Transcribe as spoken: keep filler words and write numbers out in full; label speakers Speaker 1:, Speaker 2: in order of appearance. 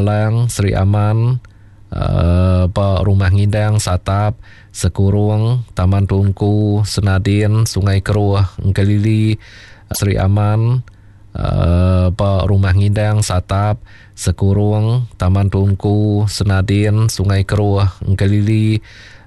Speaker 1: Malang, Seri Aman, uh, apa Rumah Ngindang, Satap, Sekurung, Taman Tungku, Senadin, Sungai Keruh, Engkelili, Seri Aman, uh, apa Rumah Ngindang, Satap, Sekurung, Taman Tungku, Senadin, Sungai Keruh, Engkelili,